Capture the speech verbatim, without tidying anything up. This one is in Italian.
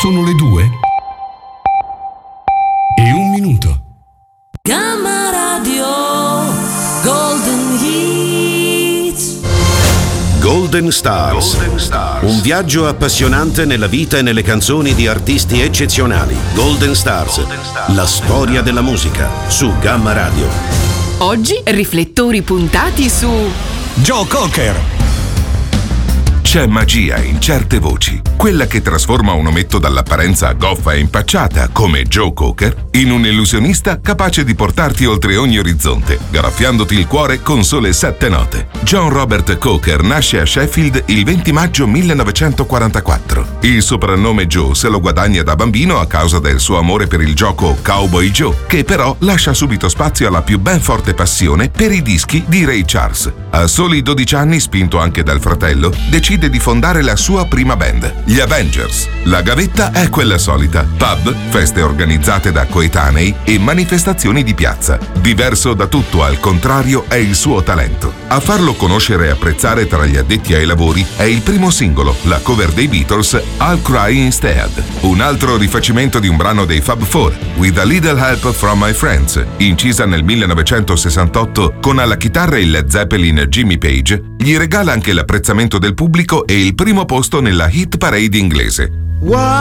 Sono le due e un minuto. Gamma Radio Golden Hits. Golden Stars. Golden Stars. Un viaggio appassionante nella vita e nelle canzoni di artisti eccezionali. Golden Stars. Golden Stars. La storia della musica su Gamma Radio. Oggi riflettori puntati su Joe Cocker. C'è magia in certe voci, quella che trasforma un ometto dall'apparenza goffa e impacciata, come Joe Cocker, in un illusionista capace di portarti oltre ogni orizzonte, graffiandoti il cuore con sole sette note. John Robert Cocker nasce a Sheffield il venti maggio millenovecentoquarantaquattro. Il soprannome Joe se lo guadagna da bambino a causa del suo amore per il gioco Cowboy Joe, che però lascia subito spazio alla più ben forte passione per i dischi di Ray Charles. A soli dodici anni, spinto anche dal fratello, decide di fondare la sua prima band, gli Avengers. La gavetta è quella solita: pub, feste organizzate da coetanei e manifestazioni di piazza. Diverso da tutto, al contrario, è il suo talento. A farlo conoscere e apprezzare tra gli addetti ai lavori è il primo singolo, la cover dei Beatles, I'll Cry Instead. Un altro rifacimento di un brano dei Fab Four, With a Little Help from My Friends, incisa nel millenovecentosessantotto con alla chitarra il Led Zeppelin Jimmy Page, gli regala anche l'apprezzamento del pubblico e il primo posto nella hit parade inglese. Why